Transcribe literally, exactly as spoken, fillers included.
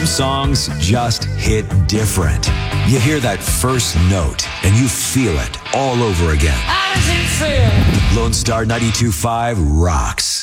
songs just hit different. You hear that first note and you feel it all over again. How does it feel? Lone Star ninety-two point five rocks.